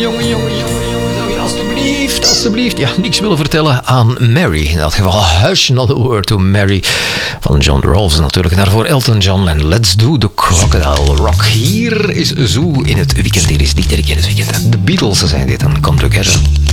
Zou je alstublieft, ja, niks willen vertellen aan Mary. In dat geval, Hush Not a Word to Mary van John Rolfes natuurlijk. En daarvoor Elton John en Let's Do the Crocodile Rock. Hier is Zoo in het weekend. Hier is Dieterik in het weekend. De Beatles zijn dit, en Come Together.